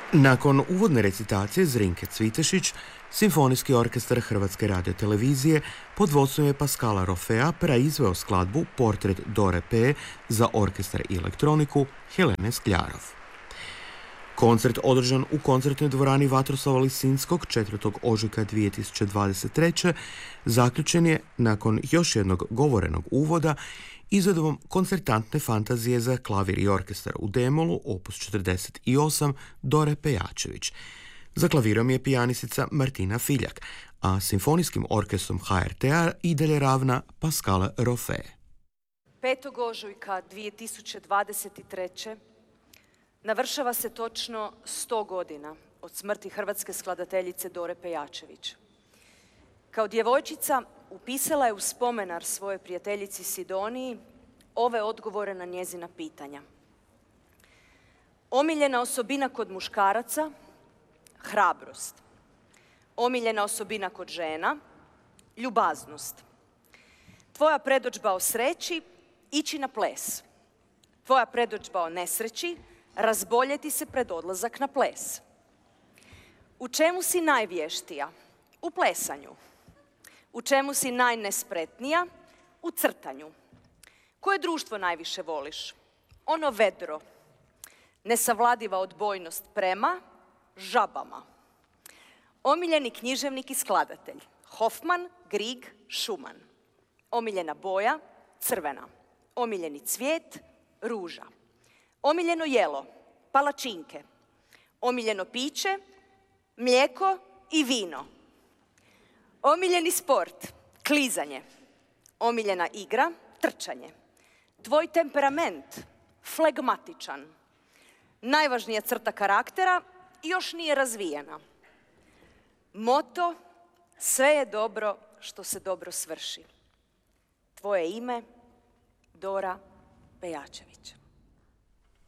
Nakon uvodne recitacije Zrinke Cvitešić, Simfonijski orkestar Hrvatske radiotelevizije pod vodstvom je Pascala Rofea proizveo skladbu Portret Dore P za orkestar i elektroniku Helene Skljarov. Koncert održan u koncertnoj dvorani Vatroslava Lisinskog 4. ožujka 2023. zaključen je nakon još jednog govorenog uvoda izvedbom koncertantne fantazije za klavir i orkestar u D-molu opus 48 Dore Pejačević. Za klavirom je pijanistica Martina Filjak, a simfonijskim orkestrom HRT-a i dalje ravna Pascala Rofea. 5. ožujka 2023. navršava se točno 100 godina od smrti hrvatske skladateljice Dore Pejačević. Kao djevojčica upisala je u spomenar svojoj prijateljici Sidoniji ove odgovore na njezina pitanja. Omiljena osobina kod muškaraca, hrabrost. Omiljena osobina kod žena, ljubaznost. Tvoja predodžba o sreći, ići na ples. Tvoja predodžba o nesreći, razboljeti se pred odlazak na ples. U čemu si najvještija? U plesanju. U čemu si najnespretnija? U crtanju. Koje društvo najviše voliš? Ono vedro. Nesavladiva odbojnost prema žabama. Omiljeni književnik i skladatelj. Hoffman, Grieg, Schumann. Omiljena boja, crvena. Omiljeni cvijet, ruža. Omiljeno jelo, palačinke. Omiljeno piće, mlijeko i vino. Omiljeni sport, klizanje. Omiljena igra, trčanje. Tvoj temperament, flegmatičan. Najvažnija crta karaktera još nije razvijena. Moto, sve je dobro što se dobro svrši. Tvoje ime, Dora Pejačević.